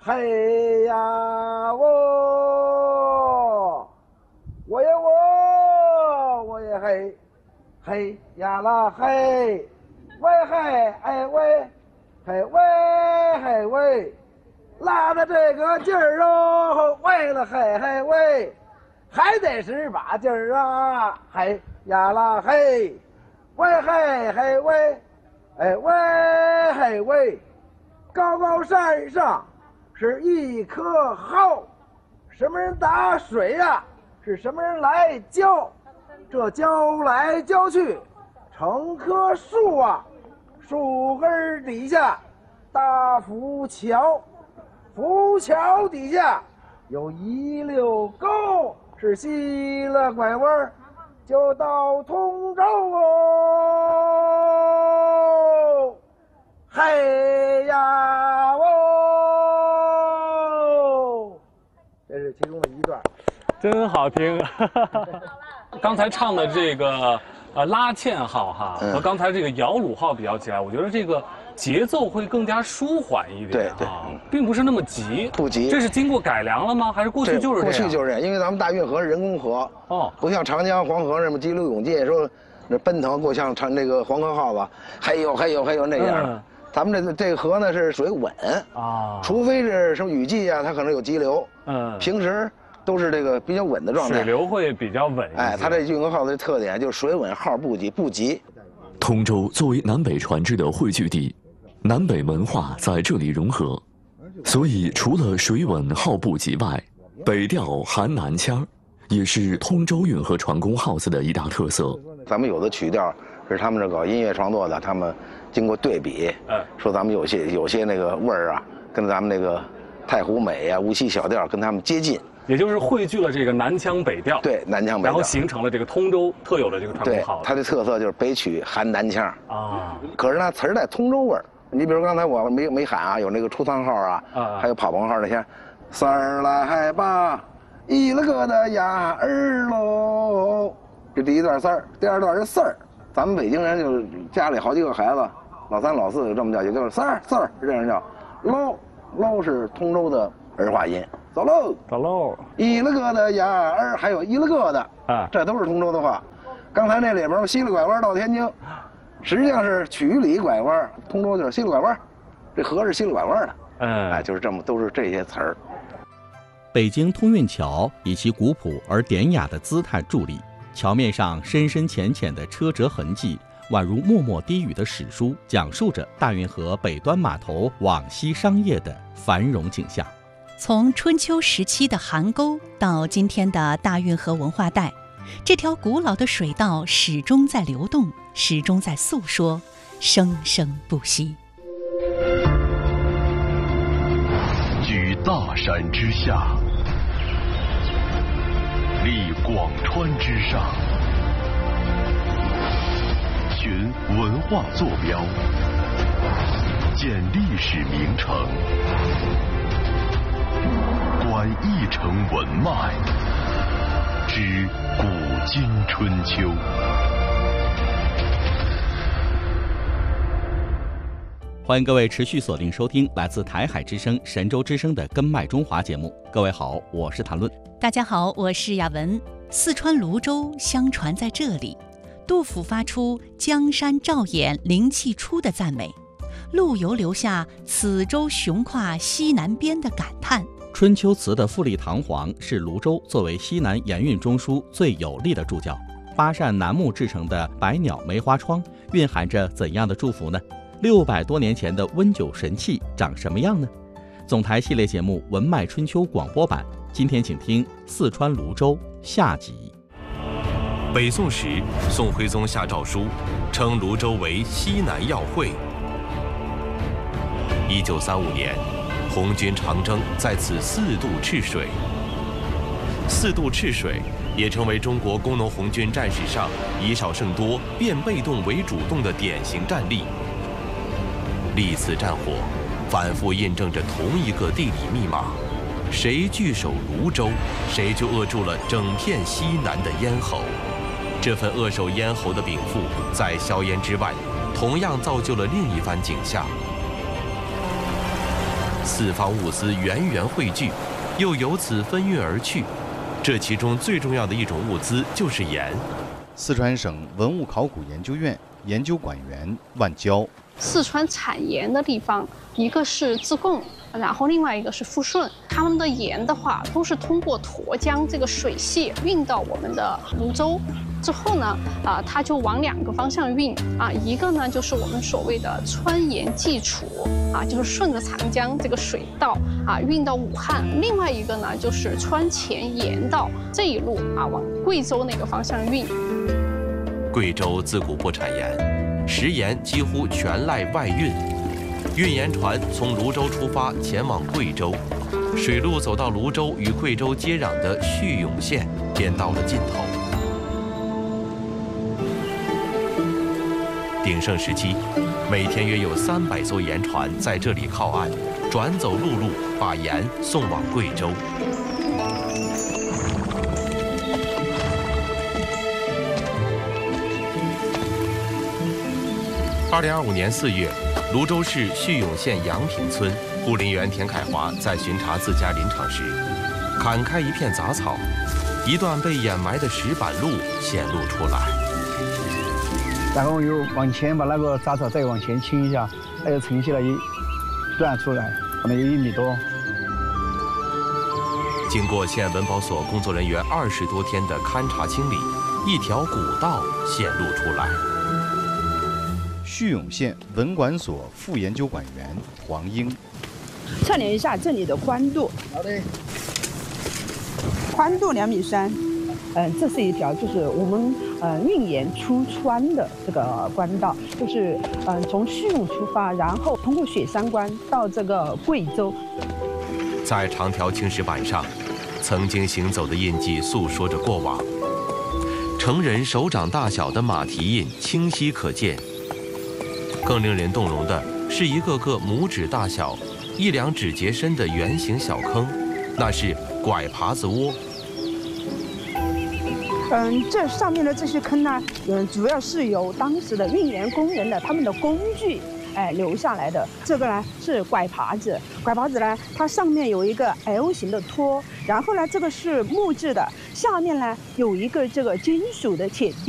嘿呀我也我也嘿，嘿呀啦嘿，喂嘿哎喂，嘿喂嘿喂，拉的这个劲儿哦，为了嘿嘿喂，还得是把劲儿啊，嘿呀啦嘿，喂嘿嘿喂，哎喂嘿喂，高高山上是一棵蒿，什么人打水呀？是什么人来浇？这浇来浇去，成棵树啊！树根底下大浮桥，浮桥底下有一溜沟，是西了拐弯就到通州哦。嘿呀哦，这是其中的一段。 真好听，刚才唱的这个拉纤号哈，和刚才这个摇橹号比较起来，我觉得这个节奏会更加舒缓一点，对，并不是那么急， 不急。 这是经过改良了吗？还是过去就是这样？ 过去就是这样，因为咱们大运河是人工河，不像长江、黄河什么激流勇进，说那奔腾过像唱那个黄河号子，嘿呦那样。咱们这个河呢是属于稳啊，除非是什么雨季啊，它可能有激流，平时都是这个比较稳的状态， 水流会比较稳。 哎，它这运河号的特点就是水稳号不急。 通州作为南北船只的汇聚地，南北文化在这里融合，所以除了水稳号不急外，北调含南腔，也是通州运河船工 house 的一大特色。 咱们有的曲调是他们这搞音乐创作的，他们经过对比，说咱们有些那个味儿啊，跟咱们那个太湖美啊、无锡小调跟他们接近。 也就是汇聚了这个南腔北调， 对，南腔北调， 然后形成了这个通州特有的这个传统号。 它的特色就是北曲含南腔啊， 可是呢词儿带通州味儿。你比如刚才我没喊啊，有那个出仓号啊，还有跑棚号那些，三儿来吧，一了个的呀儿喽，这第一段三儿，第二段是四儿。咱们北京人就是家里好几个孩子，老三老四就这么叫，也就是三儿四儿这样叫。喽是通州的儿化音。走喽，一了个的呀儿，还有一了个的啊，这都是通州的话。刚才那里边西里拐弯到天津，实际上是曲里拐弯，通州就是西里拐弯，这河是西里拐弯的。哎，就是这么都是这些词儿。 北京通运桥以其古朴而典雅的姿态伫立，桥面上深深浅浅的车辙痕迹，宛如默默低语的史书，讲述着大运河北端码头往西商业的繁荣景象。 从春秋时期的邗沟到今天的大运河文化带，这条古老的水道始终在流动，始终在诉说，生生不息。 居大山之下，立广川之上，寻文化坐标，建历史名城，观一城文脉，知古今春秋。 欢迎各位持续锁定收听来自台海之声、神州之声的《根脉中华》节目。各位好，我是谭论。 大家好，我是雅文。四川泸州相传在这里，杜甫发出江山照眼灵气出的赞美，陆游留下此州雄跨西南边的感叹。 春秋词的富丽堂皇是泸州作为西南盐运中枢最有力的注脚。8扇楠木制成的百鸟梅花窗蕴含着怎样的祝福呢？600多年前的温酒神器长什么样呢？总台系列节目《文脉春秋》广播版，今天请听四川泸州下集。 北宋时，宋徽宗下诏书，称泸州为西南要会。1935年，红军长征在此4度赤水。4度赤水也成为中国工农红军战史上以少胜多、变被动为主动的典型战例。历次战火反复印证着同一个地理密码：谁据守泸州，谁就扼住了整片西南的咽喉。这份扼守咽喉的禀赋，在硝烟之外，同样造就了另一番景象。 四方物资源源汇聚，又由此分运而去。这其中最重要的一种物资就是盐。 四川省文物考古研究院研究馆员万娇。 四川产盐的地方，一个是自贡，然后另外一个是富顺。他们的盐的话，都是通过沱江这个水系运到我们的泸州。之后呢，它就往2个方向运啊，一个呢就是我们所谓的川盐济楚啊，就是顺着长江这个水道啊运到武汉；另外一个呢就是川黔盐道这一路啊往贵州那个方向运。 贵州自古不产盐，食盐几乎全赖外运。运盐船从泸州出发前往贵州，水路走到泸州与贵州接壤的叙永县，便到了尽头。鼎盛时期，每天约有300艘盐船在这里靠岸，转走陆路，把盐送往贵州。2025年4月，泸州市叙永县杨坪村护林员田凯华在巡查自家林场时，砍开一片杂草，一段被掩埋的石板路显露出来。 然后又往前把那个杂草再往前清一下，它又呈现了一段出来，可能有1米多。 经过县文保所工作人员20多天的勘察清理，一条古道显露出来。 叙永县文管所副研究馆员黄英， 测量一下这里的宽度。好的。宽度2.3米。这是一条就是我们运盐出川的这个官道，就是从叙永出发，然后通过雪山关到这个贵州。 在长条青石板上，曾经行走的印记诉说着过往。成人手掌大小的马蹄印清晰可见。更令人动容的是一个个拇指大小、1两指节深的圆形小坑，那是拐耙子窝。 这上面的这些坑呢，主要是由当时的运盐工人的他们的工具留下来的。这个呢是拐耙子，拐耙子呢它上面有一个 L 型的托，然后呢这个是木质的，下面呢有一个这个金属的铁钉。